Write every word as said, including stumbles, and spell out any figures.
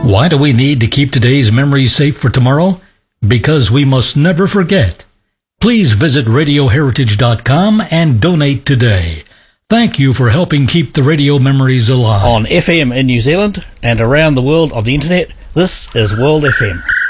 Why do we need to keep today's memories safe for tomorrow? Because we must never forget. Please visit radio heritage dot com and donate today. Thank you for helping keep the radio memories alive. On F M in New Zealand and around the world on the internet, this is World F M.